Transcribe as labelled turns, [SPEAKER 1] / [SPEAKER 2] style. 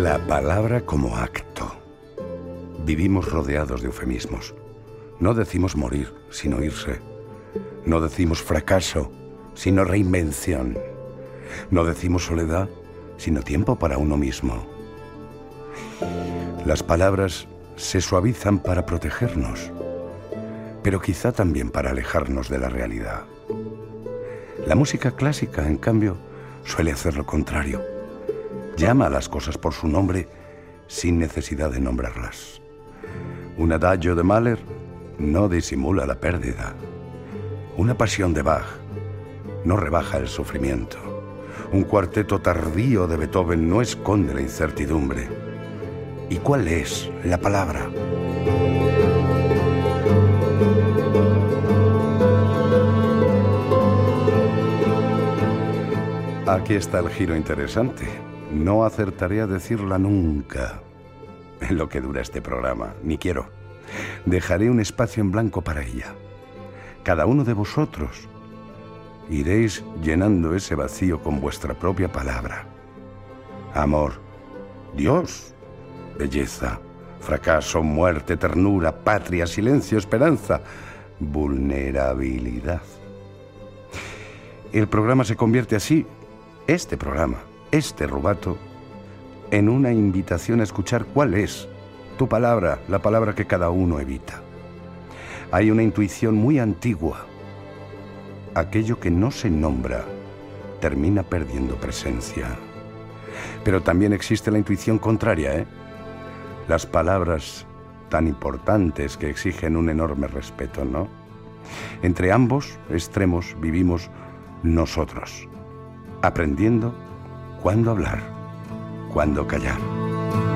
[SPEAKER 1] La palabra como acto. Vivimos rodeados de eufemismos. No decimos morir, sino irse. No decimos fracaso, sino reinvención. No decimos soledad, sino tiempo para uno mismo. Las palabras se suavizan para protegernos, pero quizá también para alejarnos de la realidad. La música clásica, en cambio, suele hacer lo contrario. Llama a las cosas por su nombre sin necesidad de nombrarlas. Un adagio de Mahler no disimula la pérdida. Una pasión de Bach no rebaja el sufrimiento. Un cuarteto tardío de Beethoven no esconde la incertidumbre. ¿Y cuál es la palabra? Aquí está el giro interesante. No acertaré a decirla nunca en lo que dura este programa, ni quiero. Dejaré un espacio en blanco para ella. Cada uno de vosotros iréis llenando ese vacío con vuestra propia palabra. Amor, Dios, belleza, fracaso, muerte, ternura, patria, silencio, esperanza, vulnerabilidad. El programa se convierte así, este programa, este rubato, en una invitación a escuchar cuál es tu palabra, la palabra que cada uno evita. Hay una intuición muy antigua. Aquello que no se nombra termina perdiendo presencia. Pero también existe la intuición contraria, ¿eh? Las palabras tan importantes que exigen un enorme respeto, ¿no? Entre ambos extremos vivimos nosotros, aprendiendo cuándo hablar, cuándo callar.